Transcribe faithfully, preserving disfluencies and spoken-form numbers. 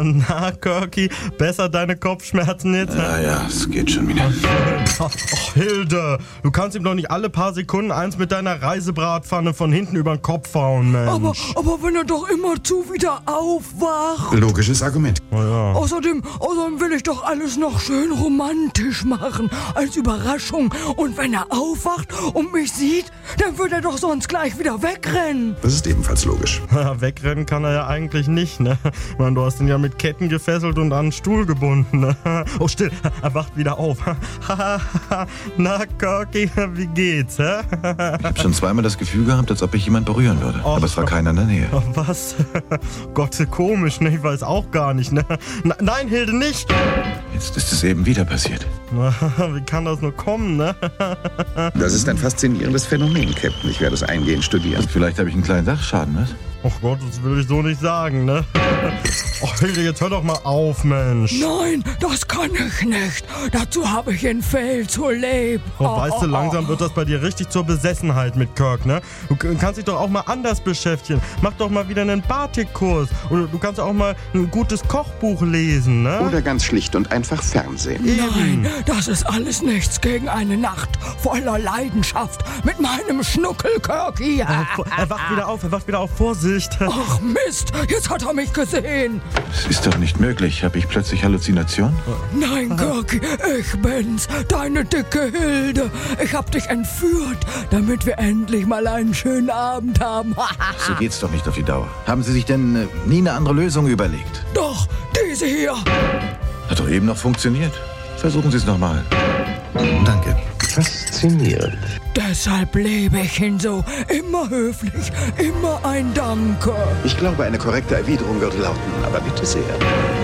Na, Kirky, besser deine Kopfschmerzen jetzt? Ja, ja, es geht schon wieder. Ach, Hilde, du kannst ihm doch nicht alle paar Sekunden eins mit deiner Reisebratpfanne von hinten über den Kopf hauen, Mensch. Aber, aber wenn er doch immerzu wieder aufwacht. Logisches Argument. Oh, ja. Außerdem, außerdem will ich doch alles noch schön romantisch machen, als Überraschung. Und wenn er aufwacht und mich sieht, dann wird er doch sonst gleich wieder wegrennen. Das ist ebenfalls logisch. Ja, wegrennen kann er ja eigentlich nicht, ne? Ich meine, du hast ihn ja mit Ketten gefesselt und an einen Stuhl gebunden, ne? Oh, still, er wacht wieder auf. Na, Kirky, wie geht's, hä? Ich habe schon zweimal das Gefühl gehabt, als ob ich jemand berühren würde. Oh, aber es war keiner in der Nähe. Oh, was? Gott, komisch, ne? Ich weiß auch gar nicht, ne? Na, nein, Hilde, nicht! Jetzt ist es eben wieder passiert. Na, wie kann das nur kommen, ne? Das ist ein faszinierendes Phänomen, Captain. Ich werde es eingehend studieren. Vielleicht habe ich einen kleinen Dachschaden, was? Ach Gott, das will ich so nicht sagen, ne? Ach, Hilde, jetzt hör doch mal auf, Mensch. Nein, das kann ich nicht. Dazu habe ich ein Fell zu leben. Oh, weißt du, langsam wird das bei dir richtig zur Besessenheit mit Kirk, ne? Du k- kannst dich doch auch mal anders beschäftigen. Mach doch mal wieder einen Batikkurs. Oder du kannst auch mal ein gutes Kochbuch lesen, ne? Oder ganz schlicht und einfach Fernsehen. Nein, das ist alles nichts gegen eine Nacht voller Leidenschaft mit meinem Schnuckel Kirky. Er, er wacht wieder auf, er wacht wieder auf. Vorsicht. Ach Mist, jetzt hat er mich gesehen. Das ist doch nicht möglich. Habe ich plötzlich Halluzinationen? Nein, Kirky, ich bin's, deine dicke Hilde. Ich hab dich entführt, damit wir endlich mal einen schönen Abend haben. So geht's doch nicht auf die Dauer. Haben Sie sich denn äh, nie eine andere Lösung überlegt? Doch, diese hier. Hat doch eben noch funktioniert. Versuchen Sie es nochmal. Danke. Faszinierend. Deshalb lebe ich hin so. Immer höflich, immer ein Danke. Ich glaube, eine korrekte Erwiderung würde lauten, aber bitte sehr.